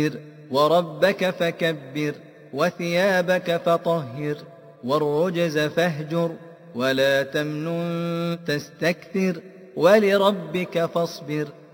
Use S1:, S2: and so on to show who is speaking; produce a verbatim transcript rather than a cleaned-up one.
S1: وربك فكبر وثيابك فطهر والرجز فاهجر ولا تمنن تستكثر ولربك فاصبر